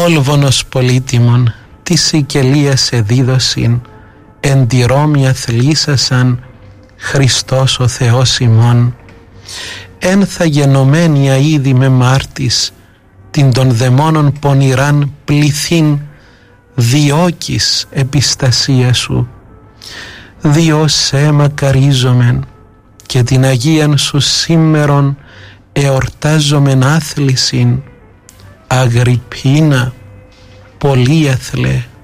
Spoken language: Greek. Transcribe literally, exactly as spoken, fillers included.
Όλβονος πολύτιμον, τη σικελίας εδίδωσιν, εν τη Ρώμη αθλήσασαν, Χριστός ο Θεός ημών. Εν θα γενομένια ήδη με μάρτης, την των δαιμόνων πονηράν πληθύν, διώκεις επιστασία σου. Διό σε μακαρίζομεν, και την Αγίαν σου σήμερον εορτάζομεν άθλησιν. Αγρυππίνα, πολύαθλε,